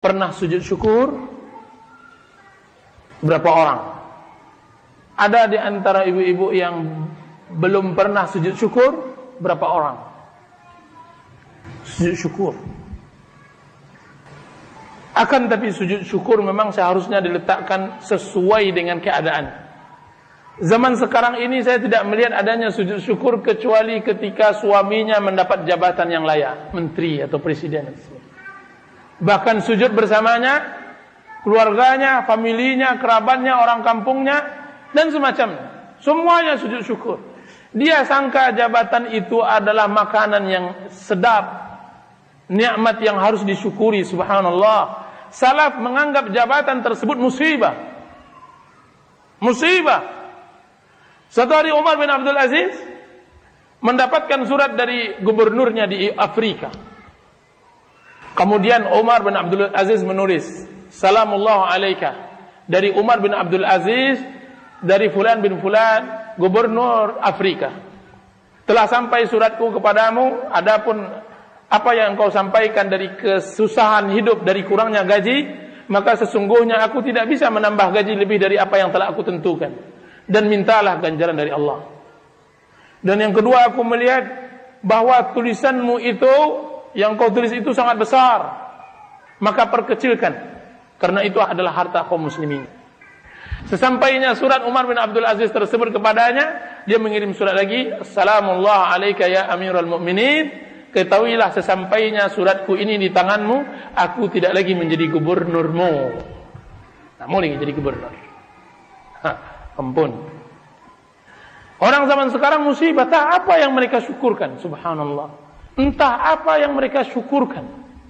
pernah sujud syukur? Berapa orang? Ada di antara ibu-ibu yang belum pernah sujud syukur? Berapa orang? Sujud syukur. Akan tapi sujud syukur memang seharusnya diletakkan sesuai dengan keadaan. Zaman sekarang ini saya tidak melihat adanya sujud syukur kecuali ketika suaminya mendapat jabatan yang layak, menteri atau presiden. Bahkan sujud bersamanya, keluarganya, familinya, kerabatnya, orang kampungnya, dan semacamnya. Semuanya sujud syukur. Dia sangka jabatan itu adalah makanan yang sedap, nikmat yang harus disyukuri, subhanallah. Salaf menganggap jabatan tersebut musibah. Musibah. Suatu hari Umar bin Abdul Aziz mendapatkan surat dari gubernurnya di Afrika. Kemudian Umar bin Abdul Aziz menulis, Salamullah alaika, dari Umar bin Abdul Aziz, dari Fulan bin Fulan, gubernur Afrika. Telah sampai suratku kepadamu, adapun apa yang engkau sampaikan dari kesusahan hidup, dari kurangnya gaji, maka sesungguhnya aku tidak bisa menambah gaji lebih dari apa yang telah aku tentukan. Dan mintalah ganjaran dari Allah. Dan yang kedua, aku melihat bahwa tulisanmu itu, yang kau tulis itu sangat besar, maka perkecilkan, karena itu adalah harta kaum muslimin. Sesampainya surat Umar bin Abdul Aziz tersebut kepadanya, dia mengirim surat lagi, Salamullah alaika ya Amirul Mukminin, ketahuilah sesampainya suratku ini di tanganmu, aku tidak lagi menjadi gubernurmu. Tak mau lagi jadi gubernur. Ampun. Orang zaman sekarang musibah, tak apa yang mereka syukurkan, subhanallah. Entah apa yang mereka syukurkan.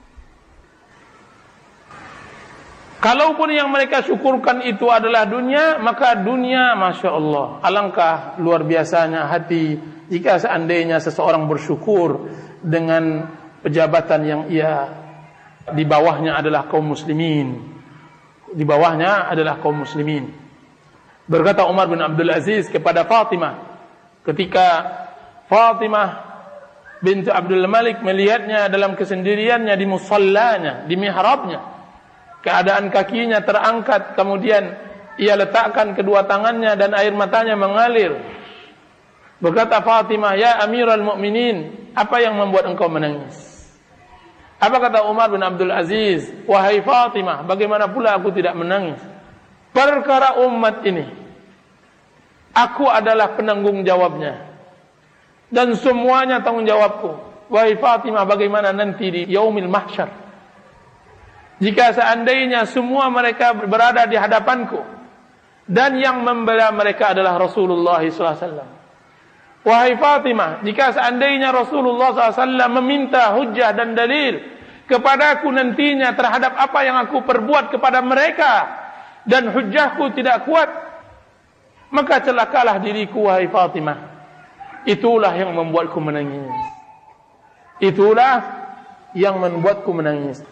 Kalaupun yang mereka syukurkan itu adalah dunia, maka dunia, Masya Allah, alangkah luar biasanya hati jika seandainya seseorang bersyukur dengan pejabatan yang ia di bawahnya adalah kaum muslimin. Di bawahnya adalah kaum muslimin. Berkata Umar bin Abdul Aziz kepada Fatimah, ketika Fatimah binti Abdul Malik melihatnya dalam kesendiriannya di musallanya, di mihrabnya, keadaan kakinya terangkat, kemudian ia letakkan kedua tangannya dan air matanya mengalir. Berkata Fatimah, ya Amirul Mukminin, apa yang membuat engkau menangis? Apa kata Umar bin Abdul Aziz? Wahai Fatimah, bagaimana pula aku tidak menangis? Perkara umat ini, aku adalah penanggung jawabnya, dan semuanya tanggung jawabku. Wahai Fatimah, bagaimana nanti di yaumil mahsyar, jika seandainya semua mereka berada di hadapanku, dan yang membela mereka adalah Rasulullah SAW. Wahai Fatimah, jika seandainya Rasulullah SAW meminta hujjah dan dalil kepadaku nantinya terhadap apa yang aku perbuat kepada mereka, dan hujjahku tidak kuat, maka celakalah diriku, wahai Fatimah. Itulah yang membuatku menangis. Itulah yang membuatku menangis.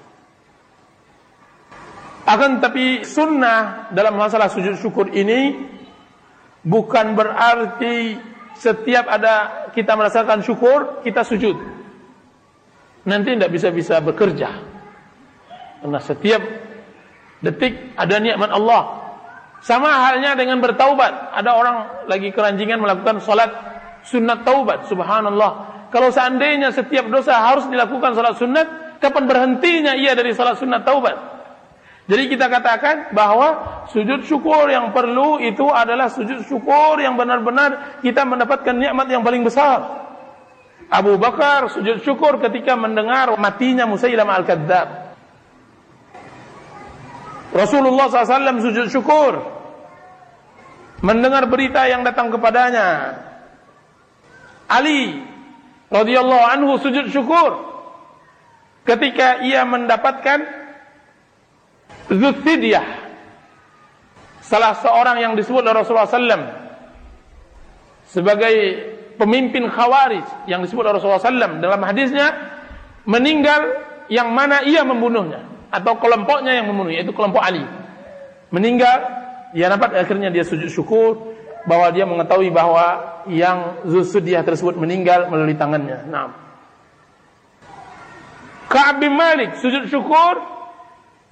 Akan tapi sunnah dalam masalah sujud syukur ini bukan berarti setiap ada kita merasakan syukur, kita sujud. Nanti tidak bisa bekerja. Karena setiap detik ada nikmat Allah. Sama halnya dengan bertaubat. Ada orang lagi keranjingan melakukan salat sunat taubat. Subhanallah. Kalau seandainya setiap dosa harus dilakukan salat sunat, kapan berhentinya ia dari salat sunat taubat? Jadi kita katakan bahwa sujud syukur yang perlu itu adalah sujud syukur yang benar-benar kita mendapatkan nikmat yang paling besar. Abu Bakar sujud syukur ketika mendengar matinya Musailamah al-Kadzdzab. Rasulullah SAW sujud syukur mendengar berita yang datang kepadanya. Ali radhiyallahu anhu sujud syukur ketika ia mendapatkan Dzulfidyah, salah seorang yang disebut oleh Rasulullah SAW sebagai pemimpin Khawarij yang disebut oleh Rasulullah SAW dalam hadisnya, meninggal yang mana ia membunuhnya, atau kelompoknya yang membunuhnya, yaitu kelompok Ali. Meninggal, dia dapat, akhirnya dia sujud syukur bahwa dia mengetahui bahwa yang Dzulfidyah tersebut meninggal melalui tangannya. Nah, Ka'ab bin Malik sujud syukur